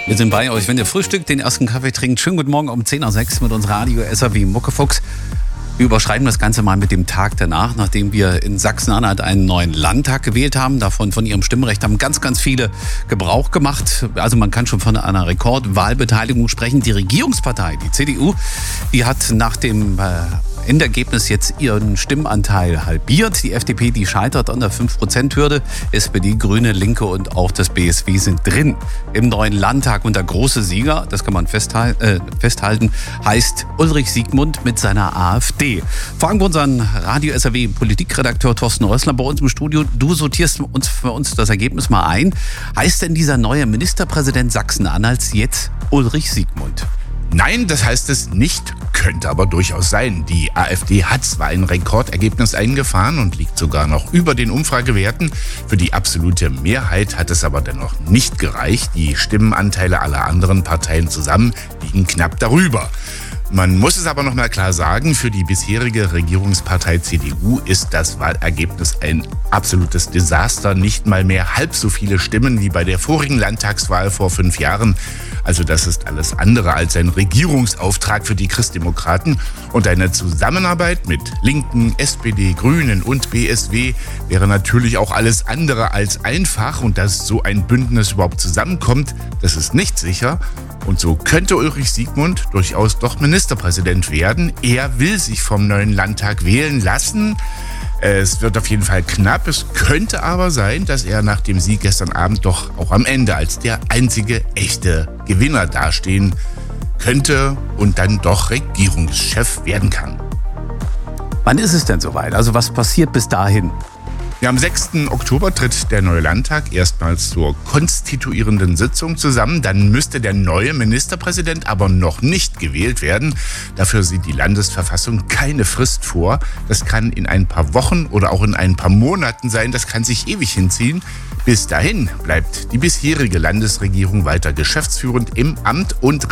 Wir sind bei euch, wenn ihr frühstückt, den ersten Kaffee trinkt. Schönen guten Morgen um 10:06 Uhr mit uns Radio SAW Muckefuchs. Wir überschreiben das Ganze mal mit dem Tag danach, nachdem wir in Sachsen-Anhalt einen neuen Landtag gewählt haben. Davon von ihrem Stimmrecht haben ganz viele Gebrauch gemacht. Also man kann schon von einer Rekordwahlbeteiligung sprechen. Die Regierungspartei, die CDU, die hat nach dem Endergebnis jetzt ihren Stimmanteil halbiert. Die FDP, die scheitert an der 5%-Hürde. SPD, Grüne, Linke und auch das BSW sind drin im neuen Landtag. Und der große Sieger, das kann man festhalten, heißt Ulrich Siegmund mit seiner AfD. Fragen wir unseren Radio SAW Politikredakteur Thorsten Rössler bei uns im Studio. Du sortierst für uns das Ergebnis mal ein. Heißt denn dieser neue Ministerpräsident Sachsen-Anhalts jetzt Ulrich Siegmund? Nein, das heißt es nicht, könnte aber durchaus sein. Die AfD hat zwar ein Rekordergebnis eingefahren und liegt sogar noch über den Umfragewerten. Für die absolute Mehrheit hat es aber dennoch nicht gereicht. Die Stimmenanteile aller anderen Parteien zusammen liegen knapp darüber. Man muss es aber noch mal klar sagen, für die bisherige Regierungspartei CDU ist das Wahlergebnis ein absolutes Desaster. Nicht mal mehr halb so viele Stimmen wie bei der vorigen Landtagswahl vor 5 Jahren. Also das ist alles andere als ein Regierungsauftrag für die Christdemokraten. Und eine Zusammenarbeit mit Linken, SPD, Grünen und BSW wäre natürlich auch alles andere als einfach. Und dass so ein Bündnis überhaupt zusammenkommt, das ist nicht sicher. Und so könnte Ulrich Siegmund durchaus doch Ministerpräsident werden. Er will sich vom neuen Landtag wählen lassen. Es wird auf jeden Fall knapp. Es könnte aber sein, dass er nach dem Sieg gestern Abend doch auch am Ende als der einzige echte Gewinner dastehen könnte und dann doch Regierungschef werden kann. Wann ist es denn soweit? Also was passiert bis dahin? Ja, am 6. Oktober tritt der neue Landtag erstmals zur konstituierenden Sitzung zusammen. Dann müsste der neue Ministerpräsident aber noch nicht gewählt werden. Dafür sieht die Landesverfassung keine Frist vor. Das kann in ein paar Wochen oder auch in ein paar Monaten sein. Das kann sich ewig hinziehen. Bis dahin bleibt die bisherige Landesregierung weiter geschäftsführend im Amt und